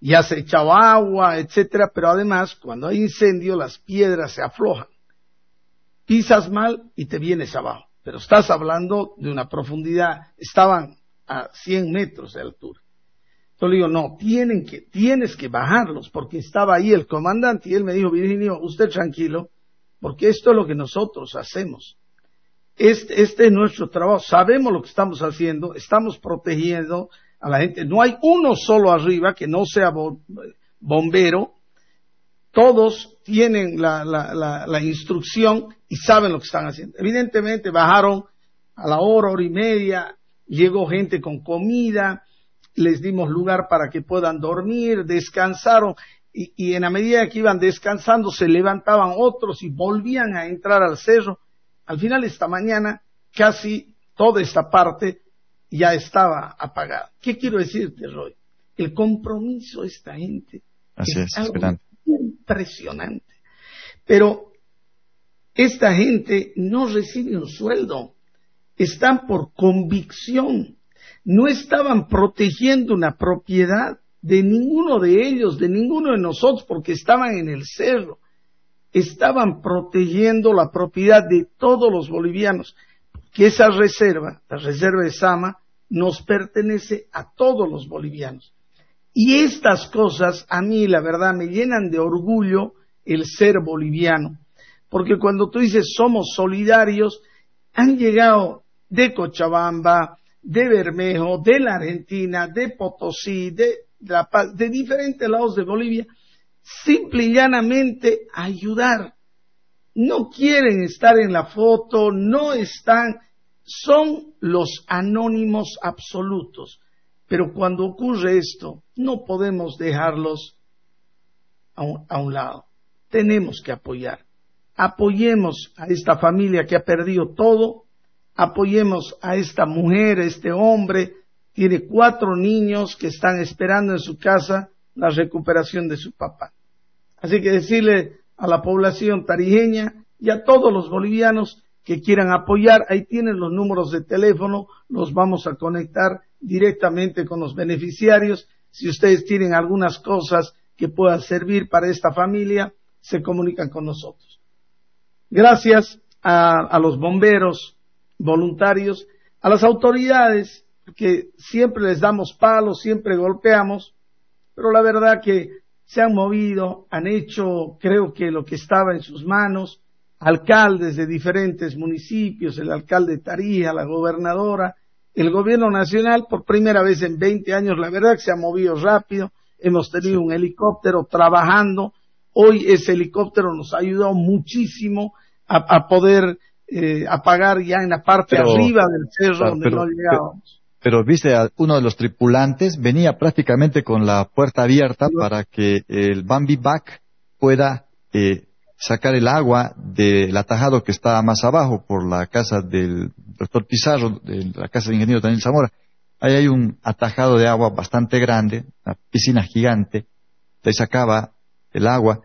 ya se ha echado agua, etcétera, pero además, cuando hay incendio, las piedras se aflojan. Pisas mal y te vienes abajo. Pero estás hablando de una profundidad, estaban a 100 metros de altura. Entonces le digo, no, tienes que bajarlos, porque estaba ahí el comandante y él me dijo, Virginio, usted tranquilo, porque esto es lo que nosotros hacemos. Este es nuestro trabajo, sabemos lo que estamos haciendo, estamos protegiendo a la gente. No hay uno solo arriba que no sea bombero, todos tienen la instrucción y saben lo que están haciendo. Evidentemente bajaron a la hora y media, llegó gente con comida, les dimos lugar para que puedan dormir, descansaron y en la medida que iban descansando se levantaban otros y volvían a entrar al cerro. Al final esta mañana casi toda esta parte ya estaba apagada. ¿Qué quiero decirte, Roy? El compromiso de esta gente es algo impresionante. Pero esta gente no recibe un sueldo, están por convicción, no estaban protegiendo una propiedad de ninguno de ellos, de ninguno de nosotros, porque estaban en el cerro, estaban protegiendo la propiedad de todos los bolivianos, que esa reserva, la reserva de Sama, nos pertenece a todos los bolivianos. Y estas cosas a mí, la verdad, me llenan de orgullo el ser boliviano, porque cuando tú dices somos solidarios, han llegado de Cochabamba, de Bermejo, de la Argentina, de Potosí, de La Paz, de diferentes lados de Bolivia, simple y llanamente a ayudar. No quieren estar en la foto, no están, son los anónimos absolutos. Pero cuando ocurre esto, no podemos dejarlos a un lado. Tenemos que apoyar. Apoyemos a esta familia que ha perdido todo, apoyemos a esta mujer, a este hombre, tiene 4 niños que están esperando en su casa la recuperación de su papá. Así que decirle a la población tarijeña y a todos los bolivianos que quieran apoyar, ahí tienen los números de teléfono, los vamos a conectar directamente con los beneficiarios. Si ustedes tienen algunas cosas que puedan servir para esta familia, se comunican con nosotros. Gracias a los bomberos voluntarios, a las autoridades, que siempre les damos palos, siempre golpeamos, pero la verdad que se han movido, han hecho, creo que lo que estaba en sus manos, alcaldes de diferentes municipios, el alcalde de Tarija, la gobernadora, el gobierno nacional, por primera vez en 20 años, la verdad que se ha movido rápido, hemos tenido un helicóptero trabajando, hoy ese helicóptero nos ha ayudado muchísimo a poder apagar ya en la parte arriba del cerro donde no llegábamos. Pero viste, uno de los tripulantes venía prácticamente con la puerta abierta para que el Bambi Back pueda sacar el agua del atajado que está más abajo por la casa del doctor Pizarro, de la casa del ingeniero Daniel Zamora. Ahí hay un atajado de agua bastante grande, una piscina gigante, le sacaba el agua.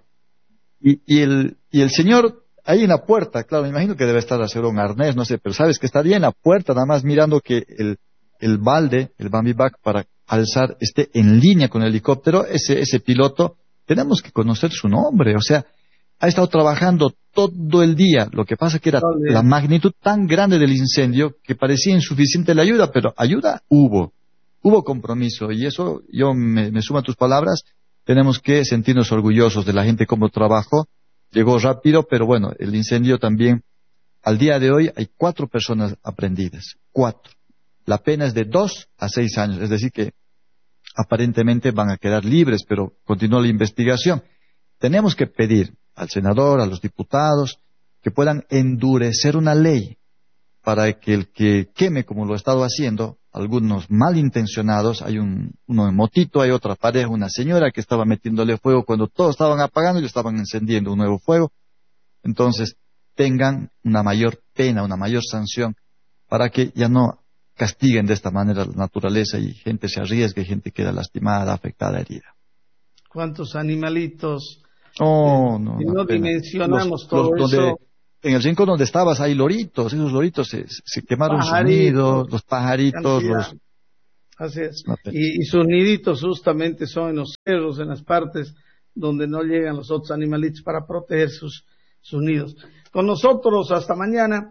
Y el señor ahí en la puerta, claro, me imagino que debe estar haciendo un arnés, no sé, pero sabes que está ahí en la puerta, nada más mirando que el balde, el Bambi Back, para alzar, esté en línea con el helicóptero. Ese piloto, tenemos que conocer su nombre, o sea, ha estado trabajando todo el día. Lo que pasa que era la magnitud tan grande del incendio que parecía insuficiente la ayuda, pero ayuda hubo compromiso, y eso yo me sumo a tus palabras. Tenemos que sentirnos orgullosos de la gente como trabajó. Llegó rápido, pero bueno, el incendio también, al día de hoy hay 4 personas aprehendidas, 4. La pena es de 2 a 6 años, es decir que aparentemente van a quedar libres, pero continúa la investigación. Tenemos que pedir al senador, a los diputados, que puedan endurecer una ley para que el que queme, como lo ha estado haciendo, algunos malintencionados, hay uno en motito, hay otra pareja, una señora que estaba metiéndole fuego cuando todos estaban apagando y le estaban encendiendo un nuevo fuego. Entonces, tengan una mayor pena, una mayor sanción, para que ya no castiguen de esta manera la naturaleza y gente se arriesgue, gente queda lastimada, afectada, herida. ¿Cuántos animalitos? No dimensionamos todo eso. En el rincón donde estabas hay loritos, esos loritos se quemaron su nido, los pajaritos, Así es. Y sus niditos justamente son en los cerros, en las partes donde no llegan los otros animalitos para proteger sus nidos. Con nosotros, hasta mañana.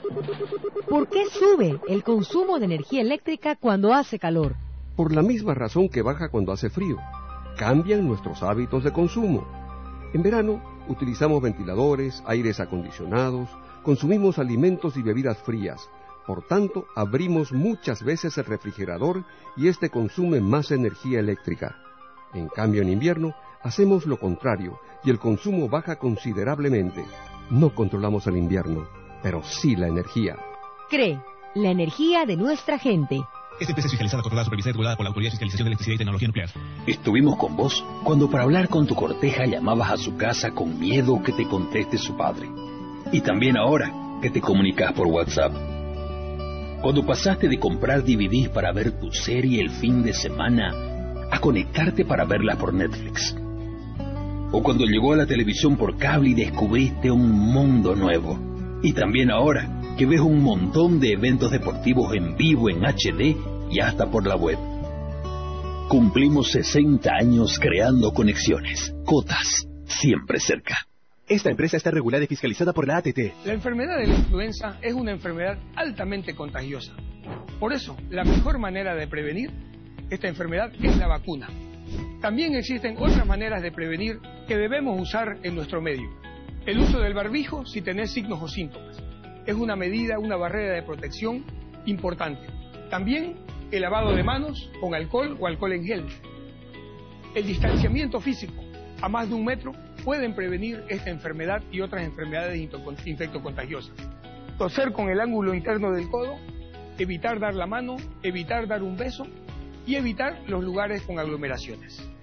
¿Por qué sube el consumo de energía eléctrica cuando hace calor? Por la misma razón que baja cuando hace frío. Cambian nuestros hábitos de consumo. En verano utilizamos ventiladores, aires acondicionados, consumimos alimentos y bebidas frías. Por tanto, abrimos muchas veces el refrigerador y este consume más energía eléctrica. En cambio, en invierno, hacemos lo contrario y el consumo baja considerablemente. No controlamos el invierno, pero sí la energía. CRE, la energía de nuestra gente. Esta empresa es fiscalizada, controlada, supervisada y regulada por la Autoridad de Fiscalización de Electricidad y Tecnología Nuclear. Estuvimos con vos cuando para hablar con tu corteja llamabas a su casa con miedo que te conteste su padre. Y también ahora que te comunicas por WhatsApp. Cuando pasaste de comprar DVDs para ver tu serie el fin de semana a conectarte para verla por Netflix. O cuando llegó a la televisión por cable y descubriste un mundo nuevo. Y también ahora que ves un montón de eventos deportivos en vivo, en HD y hasta por la web. Cumplimos 60 años creando conexiones. Cotas, siempre cerca. Esta empresa está regulada y fiscalizada por la ATT. La enfermedad de la influenza es una enfermedad altamente contagiosa. Por eso, la mejor manera de prevenir esta enfermedad es la vacuna. También existen otras maneras de prevenir que debemos usar en nuestro medio. El uso del barbijo si tenés signos o síntomas. Es una medida, una barrera de protección importante. También el lavado de manos con alcohol o alcohol en gel. El distanciamiento físico a más de 1 metro pueden prevenir esta enfermedad y otras enfermedades infectocontagiosas. Toser con el ángulo interno del codo, evitar dar la mano, evitar dar un beso y evitar los lugares con aglomeraciones.